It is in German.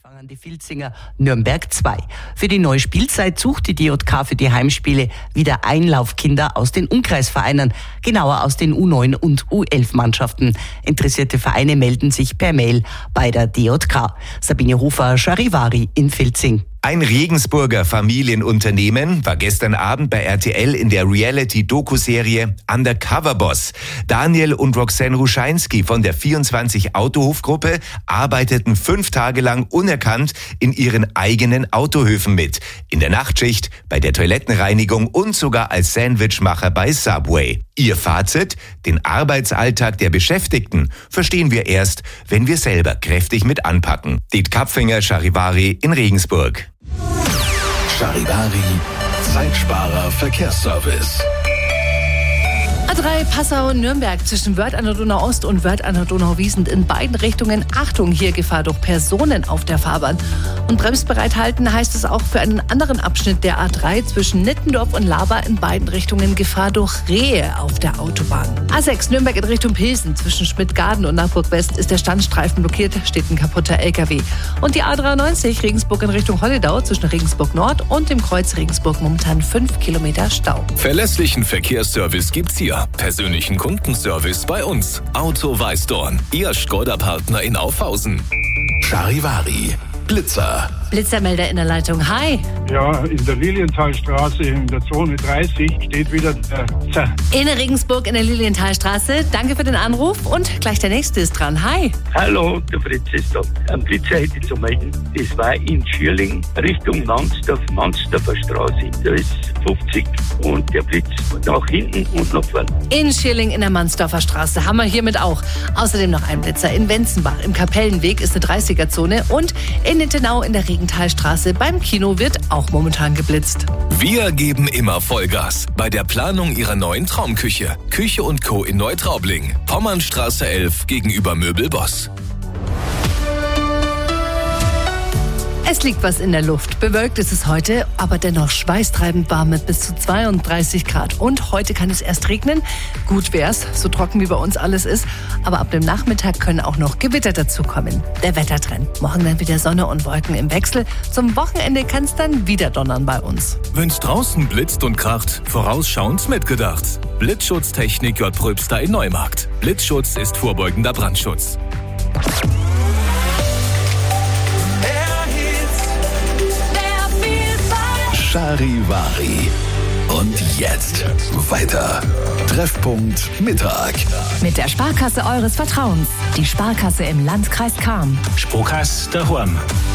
Empfangen die Filzinger Nürnberg 2. Für die neue Spielzeit sucht die DJK für die Heimspiele wieder Einlaufkinder aus den Umkreisvereinen, genauer aus den U9 und U11-Mannschaften. Interessierte Vereine melden sich per Mail bei der DJK. Sabine Hofer, Charivari in Filzing. Ein Regensburger Familienunternehmen war gestern Abend bei RTL in der Reality-Doku-Serie Undercover Boss. Daniel und Roxanne Ruscheinski von der 24 Autohofgruppe arbeiteten 5 Tage lang unerkannt in ihren eigenen Autohöfen mit. In der Nachtschicht, bei der Toilettenreinigung und sogar als Sandwichmacher bei Subway. Ihr Fazit? Den Arbeitsalltag der Beschäftigten verstehen wir erst, wenn wir selber kräftig mit anpacken. Diet Kapfinger, Charivari in Regensburg. Charivari, Zeitsparer Verkehrsservice. A3 Passau-Nürnberg zwischen Wörth an der Donau-Ost und Wörth an der Donau-Wiesent in beiden Richtungen. Achtung, hier Gefahr durch Personen auf der Fahrbahn. Und bremsbereit halten heißt es auch für einen anderen Abschnitt der A3 zwischen Nittendorf und Laba in beiden Richtungen Gefahr durch Rehe auf der Autobahn. A6 Nürnberg in Richtung Pilsen zwischen Schmidtgarden und Naburg West ist der Standstreifen blockiert, steht ein kaputter LKW. Und die A93 Regensburg in Richtung Holledau zwischen Regensburg Nord und dem Kreuz Regensburg momentan 5 Kilometer Stau. Verlässlichen Verkehrsservice gibt's hier. Persönlichen Kundenservice bei uns. Auto Weißdorn, Ihr Skoda-Partner in Aufhausen. Charivari, Blitzer. Blitzermelder in der Leitung. Hi. Ja, in der Lilienthalstraße in der Zone 30 steht wieder der In Regensburg in der Lilienthalstraße. Danke für den Anruf und gleich der nächste ist dran. Hi. Hallo, der Fritz ist da. Ein Blitzer hätte ich zu melden. Das war in Schürling Richtung Mansdorfer Straße. Da ist 50 und der Blitz nach hinten und nach vorne. In Schürling in der Mansdorfer Straße haben wir hiermit auch. Außerdem noch ein Blitzer in Wenzenbach. Im Kapellenweg ist eine 30er-Zone und in Nittenau in der Regenthalstraße beim Kino wird auch momentan geblitzt. Wir geben immer Vollgas bei der Planung Ihrer neuen Traumküche. Küche & Co. in Neutraubling. Pommernstraße 11 gegenüber Möbelboss. Es liegt was in der Luft. Bewölkt ist es heute, aber dennoch schweißtreibend warm mit bis zu 32 Grad. Und heute kann es erst regnen. Gut wär's, so trocken wie bei uns alles ist. Aber ab dem Nachmittag können auch noch Gewitter dazukommen. Der Wettertrend. Morgen dann wieder Sonne und Wolken im Wechsel. Zum Wochenende kann es dann wieder donnern bei uns. Wenn's draußen blitzt und kracht, vorausschauend mitgedacht. Blitzschutztechnik J. Pröbster in Neumarkt. Blitzschutz ist vorbeugender Brandschutz. Charivari. Und jetzt weiter. Treffpunkt Mittag. Mit der Sparkasse eures Vertrauens. Die Sparkasse im Landkreis Cham. Sparkasse daheim.